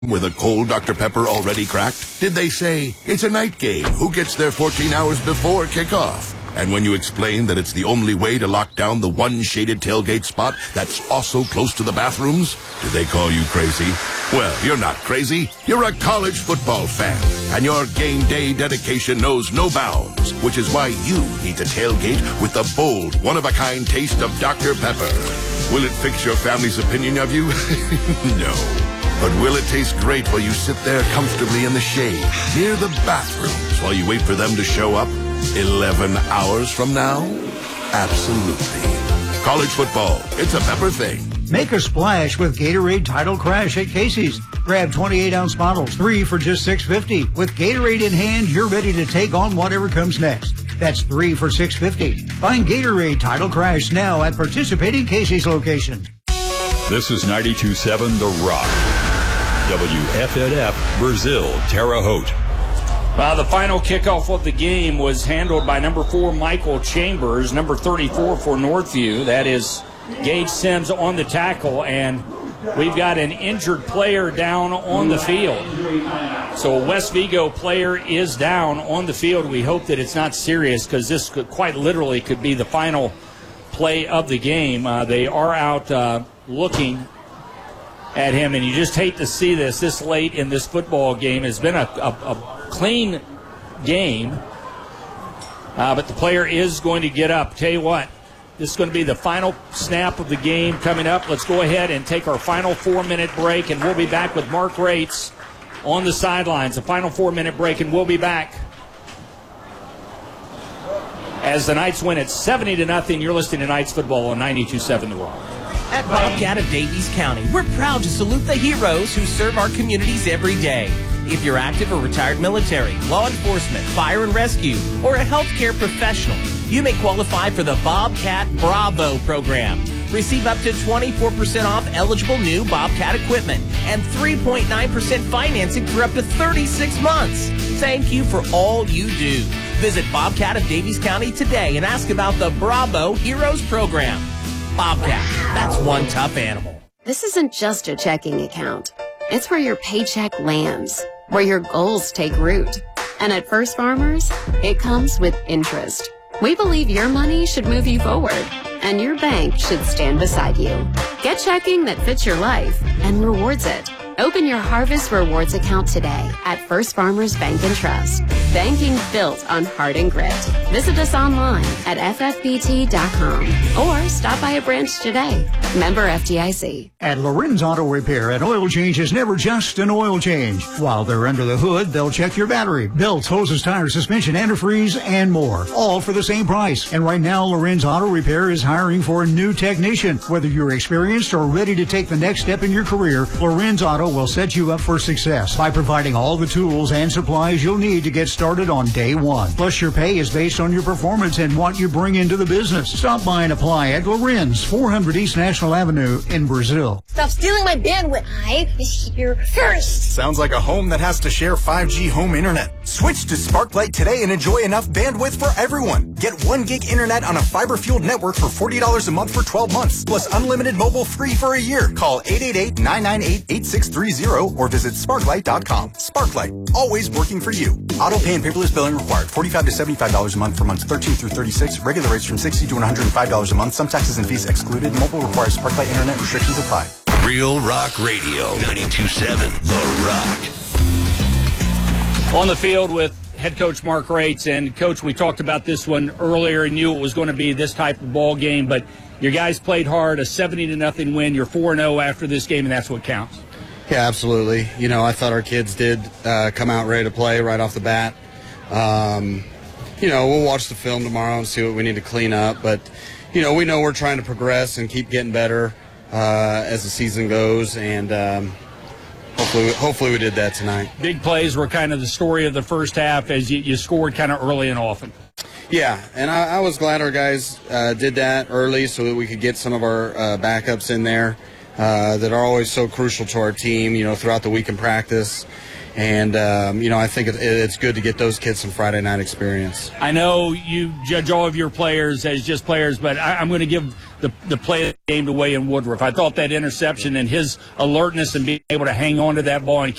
with a cold Dr. Pepper already cracked? Did they say, it's a night game, who gets there 14 hours before kickoff? And when you explain that it's the only way to lock down the one shaded tailgate spot that's also close to the bathrooms, did they call you crazy? Well, you're not crazy. You're a college football fan, and your game day dedication knows no bounds, which is why you need to tailgate with the bold, one-of-a-kind taste of Dr. Pepper. Will it fix your family's opinion of you? No. But will it taste great while you sit there comfortably in the shade, near the bathrooms, while you wait for them to show up 11 hours from now? Absolutely. College football, it's a Pepper thing. Make a splash with Gatorade Tidal Crash at Casey's. Grab 28-ounce bottles, 3 for just $6.50. With Gatorade in hand, you're ready to take on whatever comes next. That's 3 for $6.50. Find Gatorade Tidal Crash now at participating Casey's locations. This is 92.7 The Rock. WFNF, Brazil, Terre Haute. Well, the final kickoff of the game was handled by number 4, Michael Chambers, number 34 for Northview. That is Gage Sims on the tackle, and we've got an injured player down on the field. So a West Vigo player is down on the field. We hope that it's not serious, because this could quite literally could be the final play of the game. They are out looking at him, and you just hate to see this late in this football game. It's been a clean game, but the player is going to get up. Tell you what, this is going to be the final snap of the game coming up. Let's go ahead and take our final 4-minute break, and we'll be back with Mark Rates on the sidelines. A final 4-minute break, and we'll be back as the Knights win it 70-0. You're listening to Knights football on 92.7 The Rock. At Bobcat of Davies County, we're proud to salute the heroes who serve our communities every day. If you're active or retired military, law enforcement, fire and rescue, or a healthcare professional, you may qualify for the Bobcat Bravo program. Receive up to 24% off eligible new Bobcat equipment and 3.9% financing for up to 36 months. Thank you for all you do. Visit Bobcat of Davies County today and ask about the Bravo Heroes program. Bobcat, that's one tough animal. This isn't just a checking account. It's where your paycheck lands, where your goals take root. And at First Farmers, it comes with interest. We believe your money should move you forward, and your bank should stand beside you. Get checking that fits your life and rewards it. Open your Harvest Rewards account today at First Farmers Bank and Trust. Banking built on heart and grit. Visit us online at ffbt.com or stop by a branch today. Member FDIC. At Lorenz Auto Repair, an oil change is never just an oil change. While they're under the hood, they'll check your battery, belts, hoses, tires, suspension, antifreeze, and more. All for the same price. And right now, Lorenz Auto Repair is hiring for a new technician. Whether you're experienced or ready to take the next step in your career, Lorenz Auto will set you up for success by providing all the tools and supplies you'll need to get started on day one. Plus, your pay is based on your performance and what you bring into the business. Stop by and apply at Lorenz, 400 East National Avenue in Brazil. Stop stealing my bandwidth. I was here first. Sounds like a home that has to share 5G home internet. Switch to Sparklight today and enjoy enough bandwidth for everyone. Get 1 gig internet on a fiber-fueled network for $40 a month for 12 months, plus unlimited mobile free for a year. Call 888-998-8630 or visit sparklight.com. Sparklight, always working for you. Auto pay and paperless billing required. $45 to $75 a month for months 13 through 36. Regular rates from $60 to $105 a month. Some taxes and fees excluded. Mobile requires Sparklight internet. Restrictions apply. Real Rock Radio, 92.7 The Rock. On the field with head coach Mark Rates. And, Coach, we talked about this one earlier and knew it was going to be this type of ball game, but your guys played hard, a 70-0 win. You're 4-0 after this game, and that's what counts. Yeah, absolutely. You know, I thought our kids did come out ready to play right off the bat. You know, we'll watch the film tomorrow and see what we need to clean up. But, you know, we know we're trying to progress and keep getting better as the season goes. And hopefully we did that tonight. Big plays were kind of the story of the first half as you scored kind of early and often. Yeah, and I was glad our guys did that early so that we could get some of our backups in there that are always so crucial to our team, you know, throughout the week in practice. And, you know, I think it's good to get those kids some Friday night experience. I know you judge all of your players as just players, but I'm going to give the play of the game to Wayne Woodruff. I thought that interception and his alertness and being able to hang on to that ball and